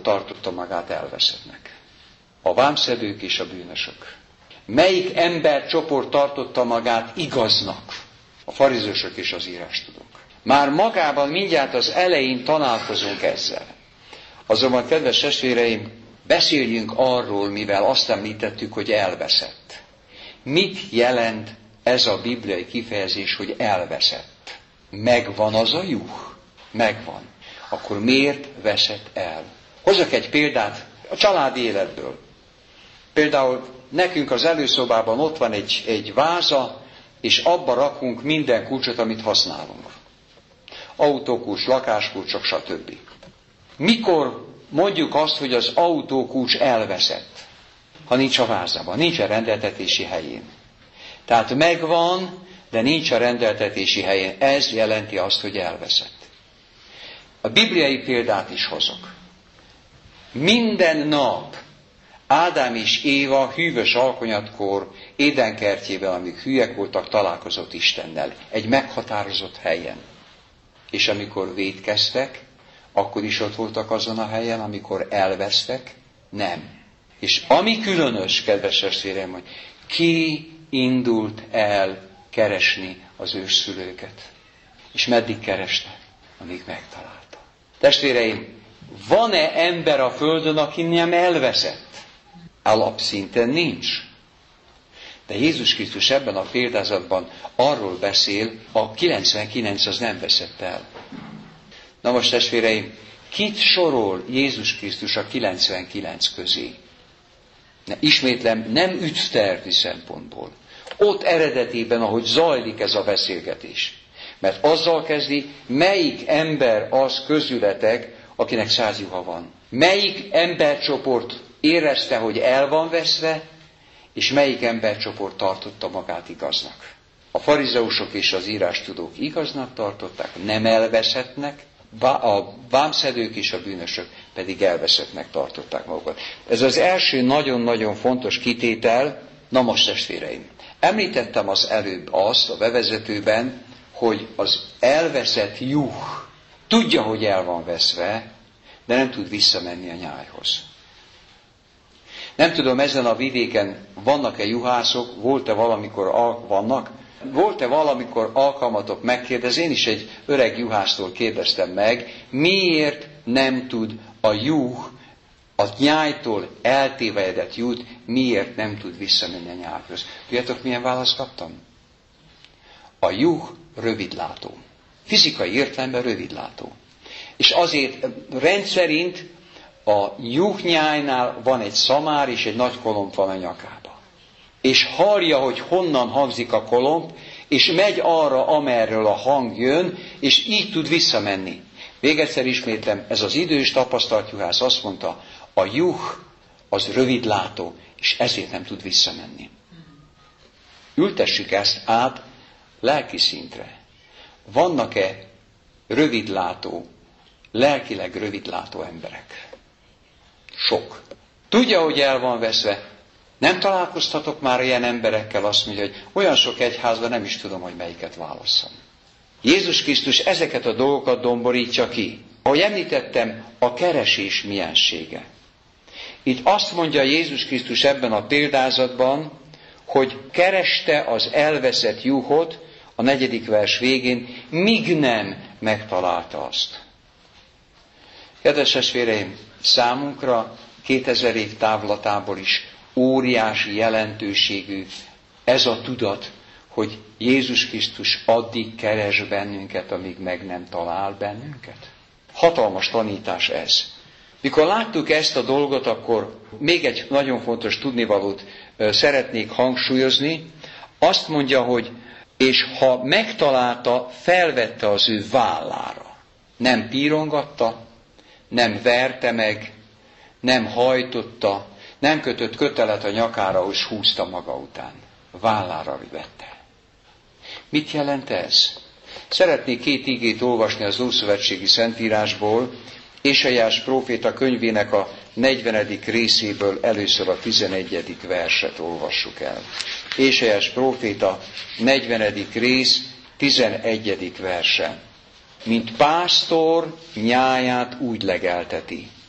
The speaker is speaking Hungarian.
csoport tartotta magát elveszettnek? A vámszedők és a bűnösök. Melyik embercsoport tartotta magát igaznak? A farizeusok és az írástudók. Már magában mindjárt az elején találkozunk ezzel. Azonban, kedves testvéreim, beszéljünk arról, mivel azt említettük, hogy elveszett. Mit jelent ez a bibliai kifejezés, hogy elveszett? Megvan az a juh? Megvan. Akkor miért veszett el? Hozzak egy példát a családi életből. Például nekünk az előszobában ott van egy váza, és abba rakunk minden kulcsot, amit használunk. Autókulcs, lakáskulcsok, stb. Mikor mondjuk azt, hogy az autókulcs elveszett, ha nincs a vázában, nincs a rendeltetési helyén? Tehát megvan, de nincs a rendeltetési helyén. Ez jelenti azt, hogy elveszett. A bibliai példát is hozok. Minden nap Ádám és Éva hűvös alkonyatkor Éden kertjében, amíg hülyek voltak, találkozott Istennel. Egy meghatározott helyen. És amikor vétkeztek, akkor is ott voltak azon a helyen, amikor elvesztek? Nem. És ami különös, kedves testvéreim, hogy ki indult el keresni az ősszülőket? És meddig kereste? Amíg megtalálta. Testvéreim, van-e ember a földön, aki nem elveszett? Alapszinten nincs. De Jézus Krisztus ebben a példázatban arról beszél, a 99 az nem veszett el. Na most, testvéreim, kit sorol Jézus Krisztus a 99 közé? Ismétlem, nem ügytervi szempontból. Ott eredetében, ahogy zajlik ez a beszélgetés. Mert azzal kezdi, melyik ember az közületek, akinek 100 juha van. Melyik embercsoport érezte, hogy el van veszve, és melyik embercsoport tartotta magát igaznak. A farizeusok és az írástudók igaznak tartották, nem elveszettnek, a vámszedők és a bűnösök pedig elveszettnek tartották magukat. Ez az első nagyon-nagyon fontos kitétel. Na most, testvéreim, említettem az előbb azt a bevezetőben, hogy az elveszett juh tudja, hogy el van veszve, de nem tud visszamenni a nyájhoz. Nem tudom, ezen a vidéken vannak-e juhászok, volt-e valamikor alkalmatok megkérdezni, én is egy öreg juhásztól kérdeztem meg, miért nem tud a juh, a nyájtól eltévejedett juh, miért nem tud visszamenni a nyájhoz. Tudjátok, milyen választ kaptam? A juh rövidlátó. Fizikai értelemben rövidlátó. És azért rendszerint a juhnyájnál van egy szamár és egy nagy kolomb van a nyakába. És hallja, hogy honnan hangzik a kolomb, és megy arra, amerről a hang jön, és így tud visszamenni. Még egyszer ismétlem, ez az idős tapasztalt juhász azt mondta, a juh az rövidlátó, és ezért nem tud visszamenni. Ültessük ezt át lelki szintre. Vannak-e rövidlátó, lelkileg rövidlátó emberek? Sok. Tudja, hogy el van veszve. Nem találkoztatok már ilyen emberekkel, azt mondja, hogy olyan sok egyházban nem is tudom, hogy melyiket válasszam. Jézus Krisztus ezeket a dolgokat domborítja ki. Ahogy említettem, a keresés miensége. Itt azt mondja Jézus Krisztus ebben a példázatban, hogy kereste az elveszett juhot a 4. vers végén, míg nem megtalálta azt. Kedves testvéreim, számunkra 2000 év távlatából is óriási jelentőségű ez a tudat, hogy Jézus Krisztus addig keres bennünket, amíg meg nem talál bennünket. Hatalmas tanítás ez. Mikor láttuk ezt a dolgot, akkor még egy nagyon fontos tudnivalót szeretnék hangsúlyozni. Azt mondja, hogy és ha megtalálta, felvette az ő vállára. Nem pírongatta, nem verte meg, nem hajtotta, nem kötött kötelet a nyakára, és húzta maga után. Vállára vette. Mit jelent ez? Szeretnék 2 igét olvasni az Ószövetségi Szentírásból, Ézsaiás próféta könyvének a 40. részéből először a 11. verset olvassuk el. Ézsaiás próféta 40. rész 11. verse. Mint pásztor nyáját úgy legelteti,